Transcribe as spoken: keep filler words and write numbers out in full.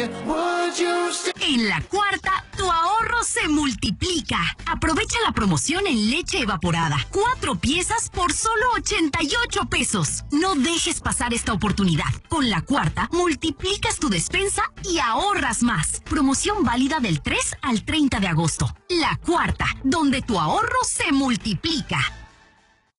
En La Cuarta, tu ahorro se multiplica. Aprovecha la promoción en leche evaporada. Cuatro piezas por solo ochenta y ocho pesos. No dejes pasar esta oportunidad. Con La Cuarta, multiplicas tu despensa y ahorras más. Promoción válida del tres al treinta de agosto. La Cuarta, donde tu ahorro se multiplica.